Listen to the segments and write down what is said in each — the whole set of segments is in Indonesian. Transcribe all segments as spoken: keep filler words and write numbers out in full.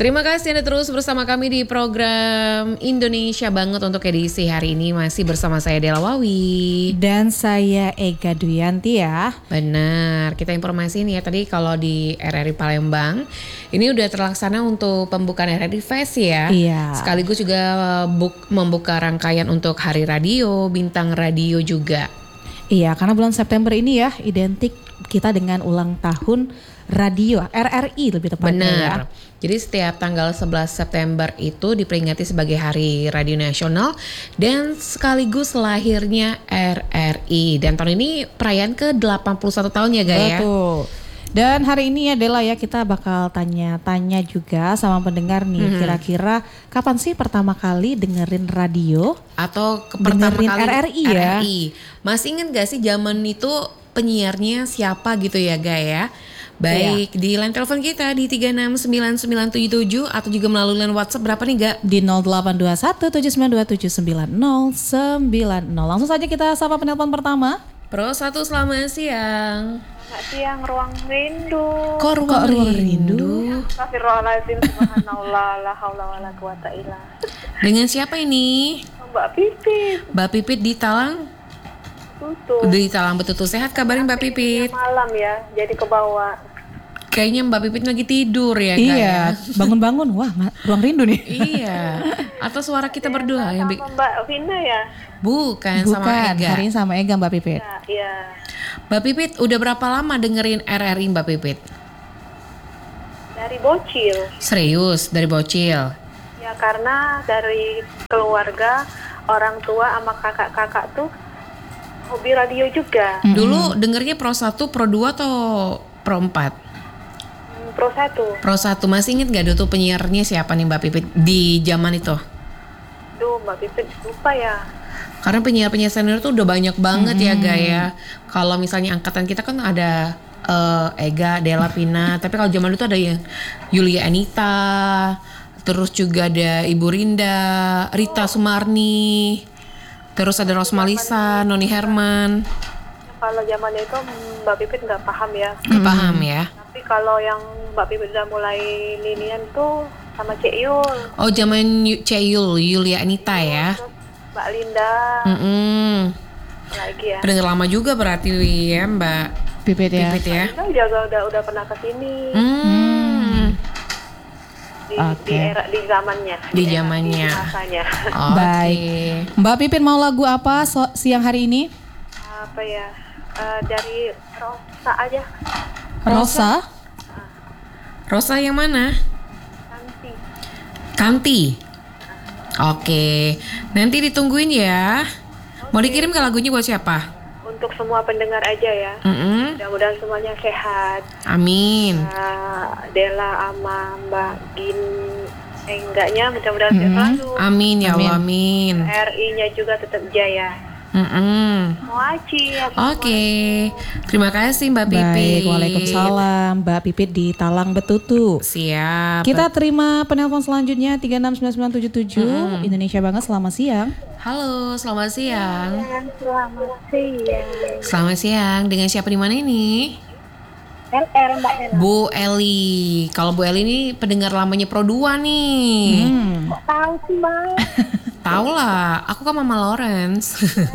Terima kasih Anda terus bersama kami di program Indonesia Banget untuk edisi hari ini. Masih bersama saya Dela Wawi. Dan saya Ega Duyanti ya. Benar, kita informasi nih ya tadi kalau di R R I Palembang ini udah terlaksana untuk pembukaan R R I Fest ya. Iya. Sekaligus juga buk, membuka rangkaian untuk Hari Radio, Bintang Radio juga. Iya, karena bulan September ini ya identik kita dengan ulang tahun radio R R I lebih tepatnya. Benar. Ya. Jadi setiap tanggal sebelas September itu diperingati sebagai Hari Radio Nasional dan sekaligus lahirnya R R I. Dan tahun ini perayaan ke delapan puluh satu tahun ya Gaya. Betul. Dan hari ini ya Dela ya kita bakal tanya-tanya juga sama pendengar nih. Hmm. Kira-kira kapan sih pertama kali dengerin radio? Atau ke pertama dengerin kali R R I ya? R R I. Masih ingat gak sih zaman itu penyiarnya siapa gitu ya Gaya? Baik, iya. Di line telepon kita di tiga enam sembilan sembilan tujuh tujuh atau juga melalui line WhatsApp berapa nih Gak? Di nol delapan dua satu tujuh sembilan dua tujuh sembilan nol sembilan nol. Langsung saja kita sapa penelpon pertama. Pro satu selamat siang. Selamat siang, Ruang Rindu. Kok Ruang, Kok ruang Rindu? Astagfirullahaladzim, subhanallah, la haula wala quwata illa. Dengan siapa ini? Mbak Pipit. Mbak Pipit di Talang? Tutup. Di Talang Betutu. Sehat kabarin Mbak Pipit? Malam ya, jadi ke bawah. Kayaknya Mbak Pipit lagi tidur ya. Iya, bangun-bangun. Wah, Ruang Rindu nih. Iya. Atau suara kita berdua yang sama Mbak Vina ya? Bukan, Bukan, sama Ega. hari ini sama Ega Mbak Pipit. Ya, iya. Mbak Pipit, udah berapa lama dengerin R R I Mbak Pipit? Dari bocil. Serius, dari bocil? Ya karena dari keluarga, orang tua sama kakak-kakak tuh hobi radio juga. Mm-hmm. Dulu dengernya Pro satu, Pro dua atau Pro empat? Hmm, Pro satu. Pro satu, masih inget gak dulu penyiarnya siapa nih Mbak Pipit di zaman itu? Duh, Mbak Pipit lupa ya. Karena penyiar-penyiar senior tuh udah banyak banget hmm. ya Gaya. Kalau misalnya angkatan kita kan ada uh, Ega, Dela, Pina. Tapi kalau zaman itu ada ya Yulia Anita, terus juga ada Ibu Rinda, Rita Sumarni, terus ada Rosmalisa, Noni Herman. Kalau zaman itu Mbak Pipit nggak paham ya. Nggak hmm. paham ya. Tapi kalau yang Mbak Pipit udah mulai linian tuh sama Cek Yul. Oh zaman Cek Yul, Yulia Anita ya. Mbak Linda. Mm-mm. Lagi ya. Pendengar lama juga berarti ya Mbak Pipit ya. Pipit ya. Mbak juga udah udah pernah kesini. Hmm. Di, okay. di era di zamannya. Di zamannya. Oh, baik. Okay. Mbak Pipit mau lagu apa so, siang hari ini? Apa ya? Uh, dari Rosa aja. Rosa? Rosa yang mana? Kanti. Kanti. Oke, nanti ditungguin ya. Mau dikirim ke lagunya buat siapa? Untuk semua pendengar aja ya. Mm-hmm. Mudah-mudahan semuanya sehat. Amin. Uh, Dela sama Mbak Gin, eh enggaknya mudah-mudahan mm-hmm. sehat selalu. Amin ya Allah, amin. R I-nya juga tetap jaya. Mm-hmm. Moaci. Oke, okay. Terima kasih Mbak Pipit. Baik, waalaikumsalam Mbak Pipit di Talang Betutu. Siap. Kita terima penelpon selanjutnya tiga enam sembilan sembilan tujuh tujuh. Mm-hmm. Indonesia Banget, selamat siang. Halo, selamat siang. Selamat siang. Selamat siang. Dengan siapa di mana ini? L R Mbak Ella. Bu Eli. Kalau Bu Eli ini pendengar lamanya Pro dua nih. Hmm. Kok tahu sih Mbak? Tahu lah, aku kan Mama Lawrence.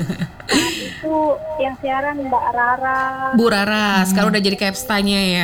Itu yang siaran Mbak Rara. Bu Rara, hmm. sekarang udah jadi capstanya ya.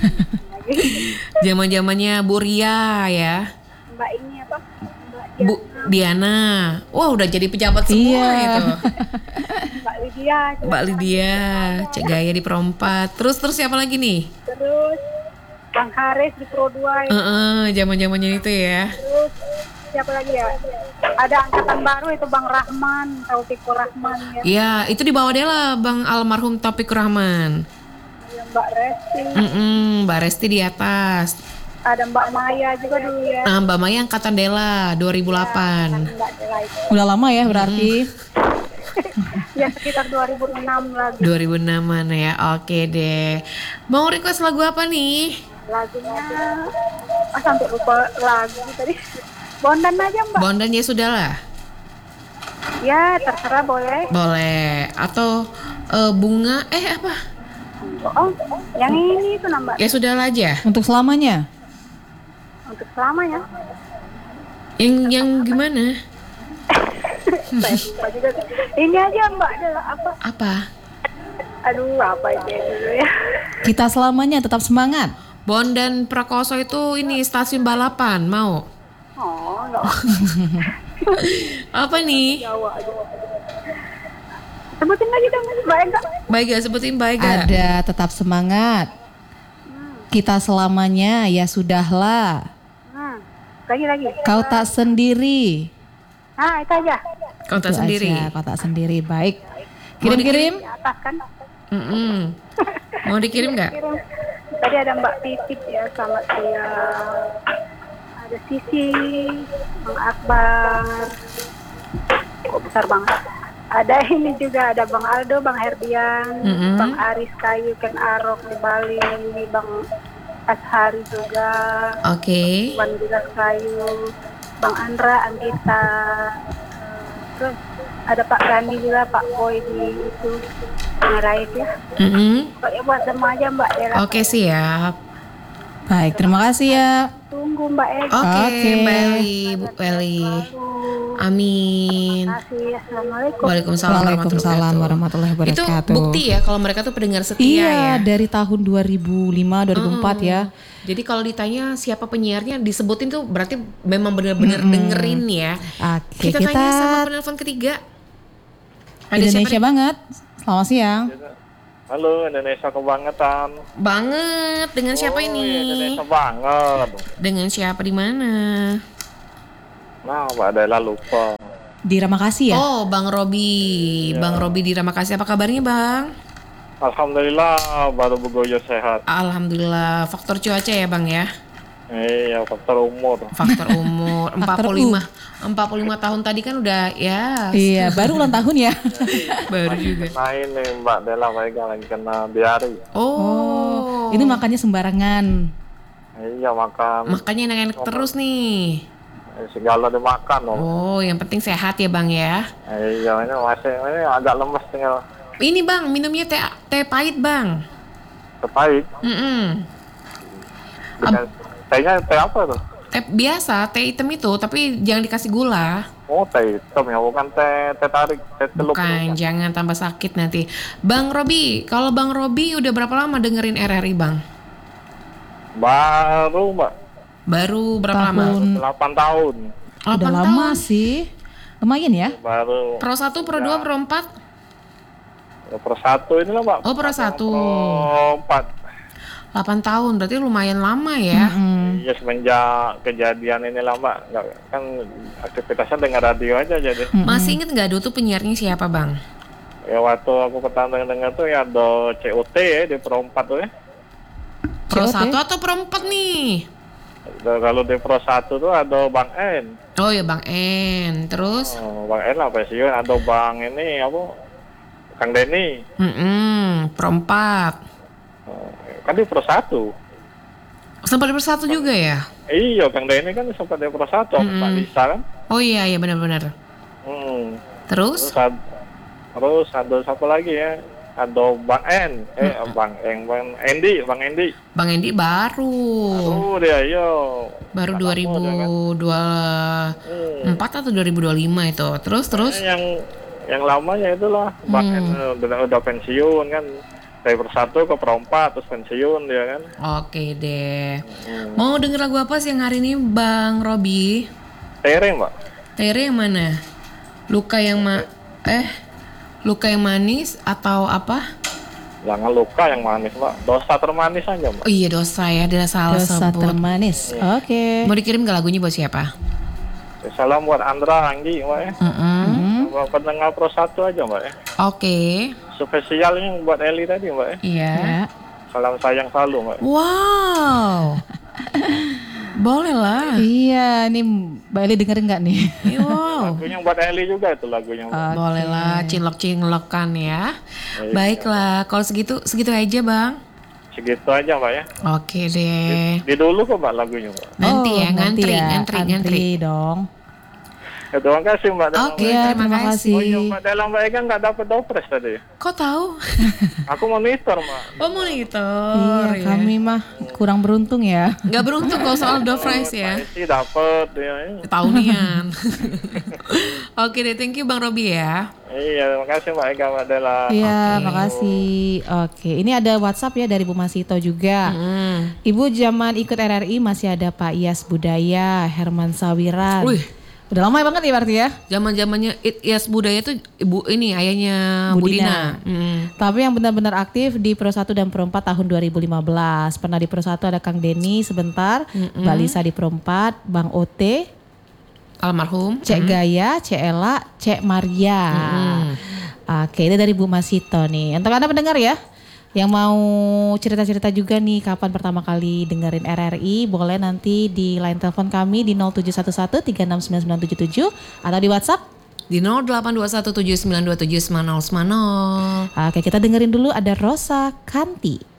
Zaman-zamannya Bu Ria ya. Mbak ini apa? Mbak Diana. Bu Diana. Wah, udah jadi pejabat semua iya. itu. Mbak Lydia. Mbak Lydia, Cek Gaya di Pro empat. Terus terus siapa lagi nih? Terus Bang Haris di Pro dua. Heeh, uh-uh, zaman-zamannya itu ya. Terus siapa lagi ya? Ada angkatan baru itu Bang Rahman, Taufikur Rahman ya. Iya, itu di bawah Dela, Bang almarhum Taufikur Rahman. Ya, Mbak Resti. Mm-mm, Mbak Resti di atas. Ada Mbak Maya juga dulu ya. Nah, Mbak Maya angkatan Dela dua ribu delapan. Ya, Mbak Dela itu. Udah lama ya berarti. Ya sekitar dua ribu enam lagi. dua ribu enam-an ya. Oke deh. Mau request lagu apa nih? Lagunya ah, sampai lupa lagu tadi. Bondan aja Mbak. Bondan ya sudahlah. Ya terserah boleh. Boleh. Atau uh, bunga eh apa? Oh yang ini itu nambah. Ya sudahlah aja. Untuk selamanya. untuk selamanya. Yang yang gimana? Saya lupa juga. Ini aja Mbak adalah apa? Apa? Aduh, apa itu ya dulu ya? Kita selamanya tetap semangat. Bondan Prakoso itu ini stasiun balapan, mau? Oh, enggak. Apa nih? Jawa aja. Sebutin lagi dong, Mbak Ega. Baik gak? Sebutin baik gak? Ada tetap semangat. Kita selamanya ya sudahlah. Hmm. Lagi lagi. Kau tak sendiri. Nah, itu aja. Kau tak Itu sendiri. aja, kau tak sendiri. Baik. Kirim-kirim. Di atas kan. Mm-mm. Mau dikirim nggak? Kirim. Tadi ada Mbak Pipit ya, selamat siang. Ada Sisi, Bang Akbar. Kok besar banget. Ada ini juga, ada Bang Aldo, Bang Herdian, Mm-mm. Bang Aris Kayu, Ken Arok di Bali, Bang Ashari juga, Oke. Wan Bilas Kayu, Bang Andra, Anggita, terus ada Pak Gandhi juga, Pak Boy di itu, Ngerait ya. Mm-mm. Pokoknya buat semua aja Mbak Dela. Oke, siap. Baik, terima kasih ya. Tunggu Mbak Ega. Oke, Oke. Mbak Eli, Bu Eli. Amin. Terima kasih. Assalamualaikum. Waalaikumsalam Waalaikumsalam warahmatullahi warahmatullahi Itu wabarakatuh. bukti ya kalau mereka tuh pendengar setia Iya, ya. dari tahun dua ribu lima, dua ribu empat ya. Jadi kalau ditanya siapa penyiarnya disebutin tuh berarti memang benar-benar dengerin ya. Oke, Kita, kita, tanya sama penelpon ketiga. Ada Indonesia siapa? banget. Selamat siang. Halo, Indonesia kebangetan. Banget. Dengan siapa Oh, ini? Indonesia banget. Dengan siapa di mana? Nah, Mbak Dela lupa. Di Ramakasih ya? Oh, Bang Robi. Bang Robi di Ramakasih. Apa kabarnya, Bang? Alhamdulillah baru begoyo sehat. Alhamdulillah. Faktor cuaca ya, Bang ya? Iya, faktor umur. Faktor umur empat puluh lima empat puluh lima tahun tadi kan udah ya Iya, baru ulang tahun ya. baru juga. Nah ini Mbak Dela Vega lagi kena diare. Oh, Ini makannya sembarangan. Iya, makan makanya enak-enak terus nih. eh, segala dimakan loh. Oh, yang penting sehat ya, Bang ya. Iya, ini masih ini agak lemes tinggal Ini, Bang, minumnya teh teh pahit, Bang. terbaik. Mm-mm. Dengan tehnya teh apa tuh? Teh biasa, teh hitam itu, tapi jangan dikasih gula. Oh, teh hitam ya, bukan teh teh tarik, teh celup. Bukan, jangan tambah sakit nanti. Bang Robi, kalau Bang Robi udah berapa lama dengerin R R I, Bang? Baru Mbak, Baru berapa lama? Tahun delapan tahun. udah delapan lama tahun. sih. Lumayan ya. Baru Pro satu, Pro dua, Pro empat? per satu ini lah Mbak. Oh, Pro satu. Oh, empat. delapan tahun, berarti lumayan lama ya. Hmm. Ya semenjak kejadian ini lah Mbak, nggak, kan aktivitasnya dengar radio aja jadi. Masih inget nggak dulu tuh penyiarnya siapa, Bang? Ya waktu aku pertama dengar tuh ya ada C O T ya di Pro empat tuh ya. Pro C O T? satu atau Pro empat nih? Dan kalau di Pro satu tuh ada Bang N. Oh ya, Bang N. Terus? Oh, Bang N lah pensiun, ada Bang ini apa? Kang Denny. Mm-mm, Pro empat. Oh, kan di Pro satu. Sempat di Pro satu juga ya? Iya, Kang Denny kan sempat di Pro satu, Mm-mm. Mbak Lisa kan. Oh iya, iya benar-benar. Hmm. Terus? Terus ada, terus ada siapa lagi ya? Ada Bang N, eh Bang N, Bang Endi, Bang Endi. Bang Endi baru. Oh dia, iya. Baru Nggak dua ribu lama dia kan. dua puluh empat atau dua ribu dua puluh lima itu. Terus terus? Eh, Yang yang lamanya itulah Bang N udah, udah pensiun kan. Dari Pro satu ke Pro empat terus pensiun dia kan. Oke deh. Mau denger lagu apa sih yang hari ini, Bang Robi? Tere Mbak. Tere yang mana? Luka yang ma eh luka yang manis atau apa? Jangan luka yang manis Mbak. Dosa termanis aja Mbak. Oh iya, dosa ya, dia salah Dosa sebut. termanis. Oke. Mau dikirim gak lagunya buat siapa? Ya, salam buat Andra, Anggi Mbak ya. Mm-mm. Buat pendengar Pro satu aja Mbak ya. Oke. Spesialnya buat Eli tadi Mbak ya. Iya. Ya. Salam sayang selalu Mbak. Wow. Boleh lah. Iya, nih Mbak Eli dengerin nggak nih? Iya, wow. Lagunya buat Eli juga itu lagunya Mbak. Boleh lah, cinlok-cinlokan ya. Baiklah, kalau segitu segitu aja, Bang. Segitu aja Mbak ya. Oke deh. Di dulu kok Mbak lagunya Mbak. Nanti Oh, ya, nanti ngantri, ya. ngantri, ngantri. dong. Ya, terima kasih Mbak Dela. Oke, Iya, terima, terima kasih. kasih. Oh iya Mbak Dela, Mbak Ega nggak dapat dopres tadi. Kok tahu? Aku monitor Mbak. Oh monitor. Iya, kami mah kurang beruntung ya. Nggak beruntung kalau soal door prize ya. Sih dapat ya. Tahunian. Oke deh, thank you Bang Robi ya. Iya, terima kasih Mbak Ega, Mbak Dela. Iya, Oke. makasih. Oke, ini ada WhatsApp ya dari Bu Masito juga. Hmm. Ibu zaman ikut R R I masih ada Pak Iyas Budaya, Herman Sawiran. Wih. Udah lama banget ya berarti ya. Zaman-zamannya It Yes Budaya tuh ibu ini ayahnya Bu Budina. Dina. Hmm. Tapi yang benar-benar aktif di Pro satu dan Pro empat tahun dua ribu lima belas. Pernah di Pro satu ada Kang Denny sebentar, Mbak Lisa di Pro empat, Bang Ote, Almarhum. Cek Gaya, Cek Ella, Cek Maria. Oke, ini dari Bu Masito nih. Untuk Anda pendengar ya, yang mau cerita-cerita juga nih kapan pertama kali dengerin R R I, boleh nanti di line telepon kami di nol tujuh satu satu tiga enam sembilan sembilan tujuh tujuh atau di WhatsApp. Di nol delapan dua satu tujuh sembilan dua tujuh sembilan nol sembilan nol. Oke, kita dengerin dulu ada Rosa Kanti.